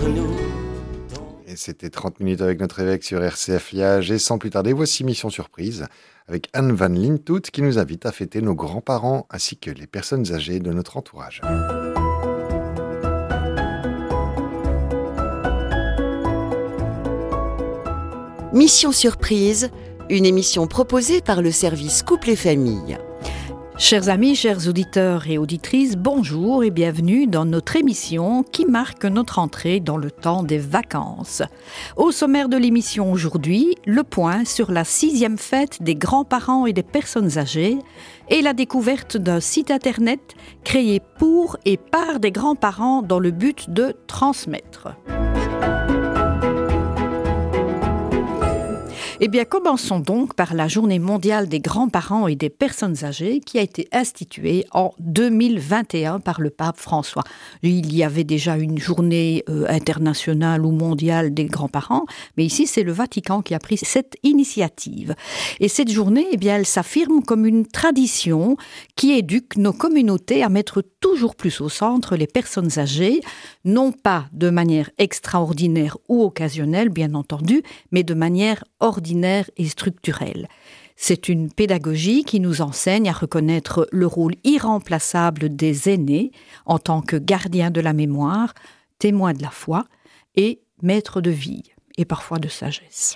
nous. Et c'était 30 minutes avec notre évêque sur RCF Liège. Et sans plus tarder, voici Mission Surprise avec Anne Van Lintout qui nous invite à fêter nos grands-parents ainsi que les personnes âgées de notre entourage. Mission Surprise, une émission proposée par le service Couple et Famille. Chers amis, chers auditeurs et auditrices, bonjour et bienvenue dans notre émission qui marque notre entrée dans le temps des vacances. Au sommaire de l'émission aujourd'hui, le point sur la 6e fête des grands-parents et des personnes âgées et la découverte d'un site internet créé pour et par des grands-parents dans le but de transmettre. Eh bien, commençons donc par la Journée mondiale des grands-parents et des personnes âgées qui a été instituée en 2021 par le pape François. Il y avait déjà une journée internationale ou mondiale des grands-parents, mais ici, c'est le Vatican qui a pris cette initiative. Et cette journée, eh bien, elle s'affirme comme une tradition qui éduque nos communautés à mettre toujours plus au centre les personnes âgées, non pas de manière extraordinaire ou occasionnelle, bien entendu, mais de manière ordinaire et structurelle. C'est une pédagogie qui nous enseigne à reconnaître le rôle irremplaçable des aînés en tant que gardiens de la mémoire, témoins de la foi et maîtres de vie et parfois de sagesse.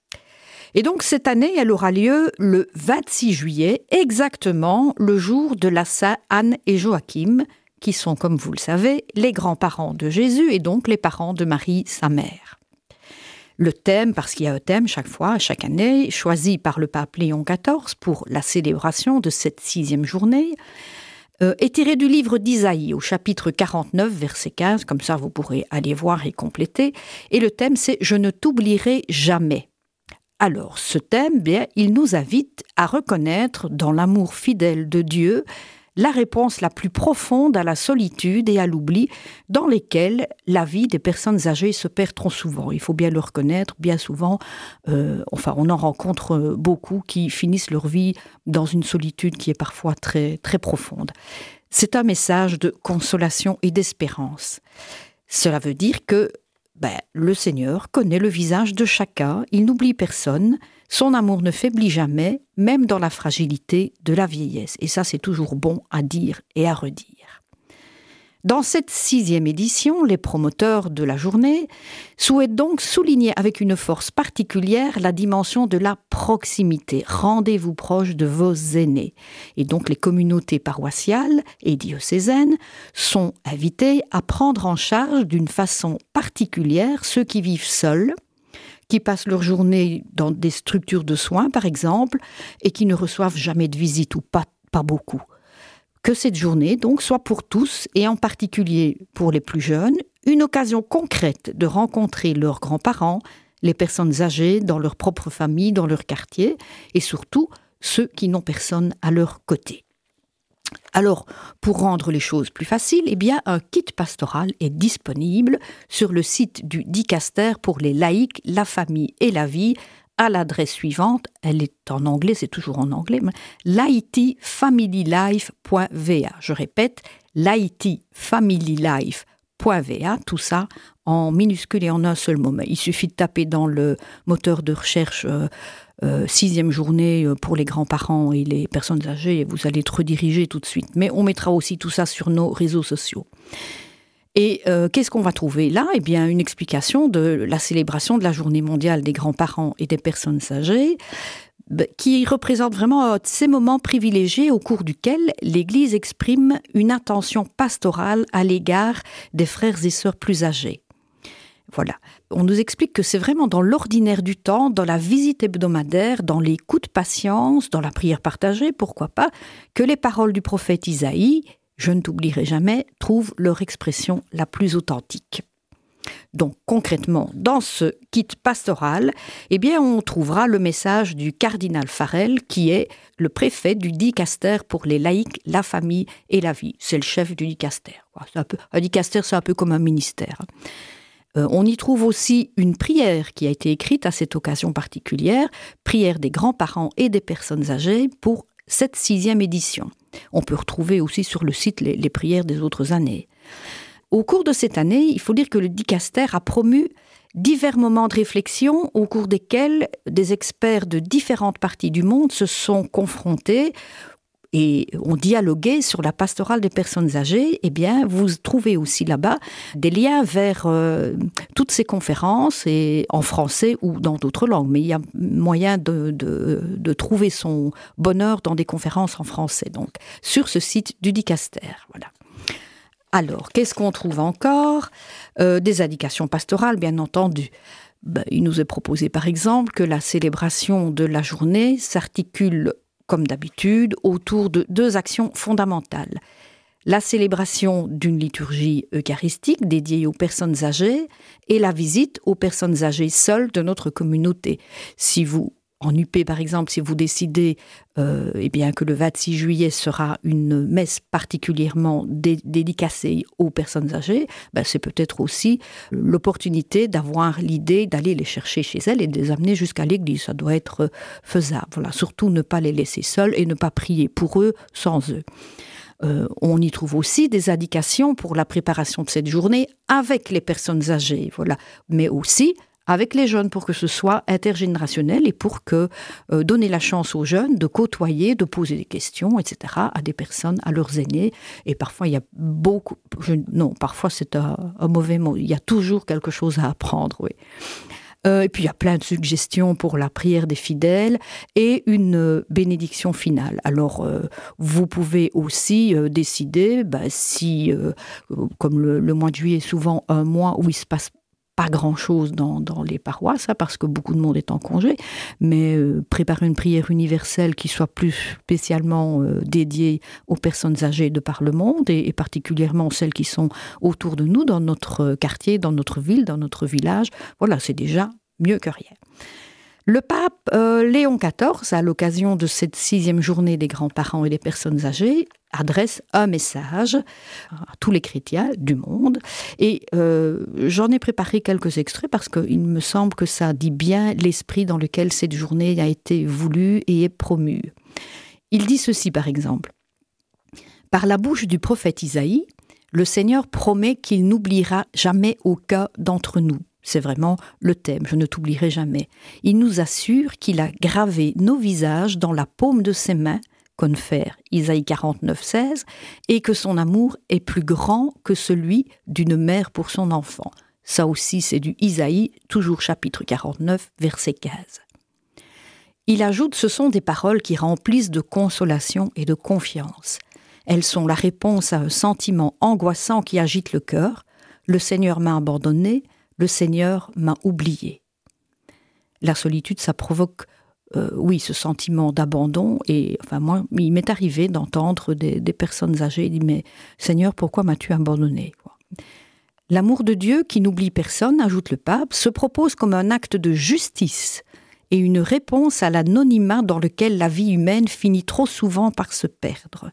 Et donc cette année, elle aura lieu le 26 juillet, exactement le jour de la Saint Anne et Joachim, qui sont, comme vous le savez, les grands-parents de Jésus et donc les parents de Marie, sa mère. Le thème, parce qu'il y a un thème chaque année, choisi par le pape Léon XIV pour la célébration de cette 6e journée, est tiré du livre d'Isaïe au chapitre 49, verset 15, comme ça vous pourrez aller voir et compléter, et le thème c'est « Je ne t'oublierai jamais ». Alors, ce thème, bien, il nous invite à reconnaître dans l'amour fidèle de Dieu la réponse la plus profonde à la solitude et à l'oubli dans lesquels la vie des personnes âgées se perd trop souvent. Il faut bien le reconnaître, bien souvent, on en rencontre beaucoup qui finissent leur vie dans une solitude qui est parfois très, très profonde. C'est un message de consolation et d'espérance. Cela veut dire que le Seigneur connaît le visage de chacun, il n'oublie personne, son amour ne faiblit jamais, même dans la fragilité de la vieillesse. Et ça, c'est toujours bon à dire et à redire. Dans cette 6e édition, les promoteurs de la journée souhaitent donc souligner avec une force particulière la dimension de la proximité. Rendez-vous proche de vos aînés. Et donc les communautés paroissiales et diocésaines sont invitées à prendre en charge d'une façon particulière ceux qui vivent seuls, qui passent leur journée dans des structures de soins, par exemple, et qui ne reçoivent jamais de visite ou pas beaucoup. Que cette journée, donc, soit pour tous, et en particulier pour les plus jeunes, une occasion concrète de rencontrer leurs grands-parents, les personnes âgées dans leur propre famille, dans leur quartier, et surtout ceux qui n'ont personne à leur côté. Alors, pour rendre les choses plus faciles, eh bien, un kit pastoral est disponible sur le site du Dicaster pour les laïcs, la famille et la vie, à l'adresse suivante, elle est en anglais, c'est toujours en anglais, laity-family-life.va. Je répète, laity-family-life.va, tout ça en minuscule et en un seul mot. Il suffit de taper dans le moteur de recherche 6e journée pour les grands-parents et les personnes âgées et vous allez être redirigé tout de suite. Mais on mettra aussi tout ça sur nos réseaux sociaux. Et qu'est-ce qu'on va trouver là ? Eh bien, une explication de la célébration de la Journée mondiale des grands-parents et des personnes âgées, qui représente vraiment ces moments privilégiés au cours duquel l'Église exprime une attention pastorale à l'égard des frères et sœurs plus âgés. Voilà. On nous explique que c'est vraiment dans l'ordinaire du temps, dans la visite hebdomadaire, dans les coups de patience, dans la prière partagée, pourquoi pas, que les paroles du prophète Isaïe, « Je ne t'oublierai jamais », trouvent leur expression la plus authentique. Donc concrètement, dans ce kit pastoral, eh bien, on trouvera le message du cardinal Farel, qui est le préfet du Dicaster pour les laïcs, la famille et la vie. C'est le chef du Dicaster. Un Dicaster, c'est un peu comme un ministère. On y trouve aussi une prière qui a été écrite à cette occasion particulière, prière des grands-parents et des personnes âgées pour cette 6e édition. On peut retrouver aussi sur le site les prières des autres années. Au cours de cette année, il faut dire que le dicaster a promu divers moments de réflexion au cours desquels des experts de différentes parties du monde se sont confrontés et ont dialogué sur la pastorale des personnes âgées. Eh bien, vous trouvez aussi là-bas des liens vers toutes ces conférences, et en français ou dans d'autres langues. Mais il y a moyen de trouver son bonheur dans des conférences en français, donc, sur ce site du dicaster. Voilà. Alors, qu'est-ce qu'on trouve encore ? Des indications pastorales, bien entendu. Il nous est proposé, par exemple, que la célébration de la journée s'articule, comme d'habitude, autour de 2 actions fondamentales. La célébration d'une liturgie eucharistique dédiée aux personnes âgées et la visite aux personnes âgées seules de notre communauté. Si vous, en UP par exemple, si vous décidez que le 26 juillet sera une messe particulièrement dédicacée aux personnes âgées, c'est peut-être aussi l'opportunité d'avoir l'idée d'aller les chercher chez elles et de les amener jusqu'à l'église. Ça doit être faisable. Voilà. Surtout ne pas les laisser seuls et ne pas prier pour eux sans eux. On y trouve aussi des indications pour la préparation de cette journée avec les personnes âgées, voilà. Mais aussi avec les jeunes, pour que ce soit intergénérationnel et pour que donner la chance aux jeunes de côtoyer, de poser des questions, etc., à des personnes, à leurs aînés. Et parfois, il y a parfois c'est un mauvais mot. Il y a toujours quelque chose à apprendre, oui. Et puis, il y a plein de suggestions pour la prière des fidèles et une bénédiction finale. Alors, vous pouvez aussi décider, si, comme le mois de juillet est souvent un mois où il se passe pas grand-chose dans les paroisses, parce que beaucoup de monde est en congé, mais préparer une prière universelle qui soit plus spécialement dédiée aux personnes âgées de par le monde, et particulièrement celles qui sont autour de nous, dans notre quartier, dans notre ville, dans notre village, voilà, c'est déjà mieux que rien. Le pape Léon XIV, à l'occasion de cette 6e journée des grands-parents et des personnes âgées, adresse un message à tous les chrétiens du monde. Et j'en ai préparé quelques extraits parce qu'il me semble que ça dit bien l'esprit dans lequel cette journée a été voulue et est promue. Il dit ceci, par exemple. « Par la bouche du prophète Isaïe, le Seigneur promet qu'il n'oubliera jamais aucun d'entre nous. » C'est vraiment le thème, je ne t'oublierai jamais. Il nous assure qu'il a gravé nos visages dans la paume de ses mains, confère Isaïe 49, 16, et que son amour est plus grand que celui d'une mère pour son enfant. Ça aussi, c'est du Isaïe, toujours chapitre 49, verset 15. Il ajoute, ce sont des paroles qui remplissent de consolation et de confiance. Elles sont la réponse à un sentiment angoissant qui agite le cœur. Le Seigneur m'a abandonné, le Seigneur m'a oublié. La solitude, ça provoque, ce sentiment d'abandon. Et moi, il m'est arrivé d'entendre des personnes âgées dire « Mais Seigneur, pourquoi m'as-tu abandonné ?» L'amour de Dieu, qui n'oublie personne, ajoute le pape, se propose comme un acte de justice et une réponse à l'anonymat dans lequel la vie humaine finit trop souvent par se perdre.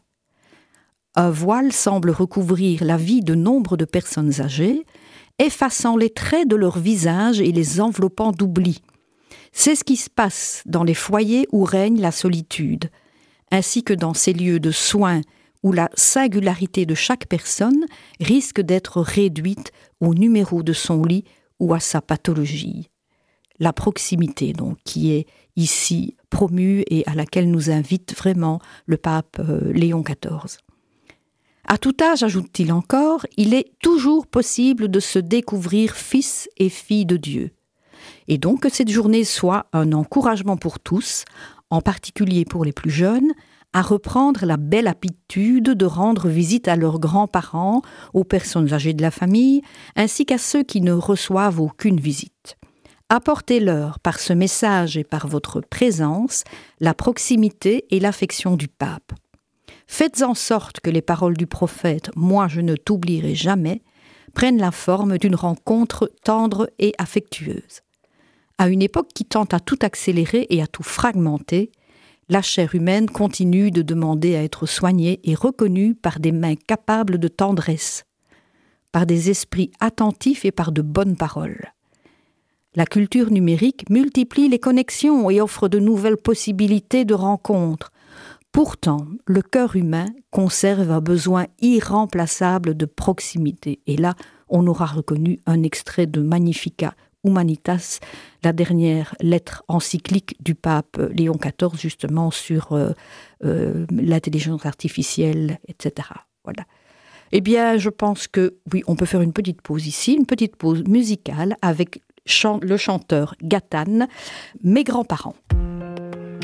Un voile semble recouvrir la vie de nombre de personnes âgées, effaçant les traits de leur visage et les enveloppant d'oubli. C'est ce qui se passe dans les foyers où règne la solitude, ainsi que dans ces lieux de soins où la singularité de chaque personne risque d'être réduite au numéro de son lit ou à sa pathologie. La proximité, donc, qui est ici promue et à laquelle nous invite vraiment le pape Léon XIV. À tout âge, ajoute-t-il encore, il est toujours possible de se découvrir fils et fille de Dieu. Et donc que cette journée soit un encouragement pour tous, en particulier pour les plus jeunes, à reprendre la belle habitude de rendre visite à leurs grands-parents, aux personnes âgées de la famille, ainsi qu'à ceux qui ne reçoivent aucune visite. Apportez-leur par ce message et par votre présence la proximité et l'affection du pape. Faites en sorte que les paroles du prophète « Moi, je ne t'oublierai jamais » prennent la forme d'une rencontre tendre et affectueuse. À une époque qui tente à tout accélérer et à tout fragmenter, la chair humaine continue de demander à être soignée et reconnue par des mains capables de tendresse, par des esprits attentifs et par de bonnes paroles. La culture numérique multiplie les connexions et offre de nouvelles possibilités de rencontres. Pourtant, le cœur humain conserve un besoin irremplaçable de proximité. Et là, on aura reconnu un extrait de Magnificat Humanitas, la dernière lettre encyclique du pape Léon XIV, justement sur l'intelligence artificielle, etc. Voilà. Eh bien, je pense que, oui, on peut faire une petite pause ici, une petite pause musicale avec le chanteur Gatane, Mes grands-parents.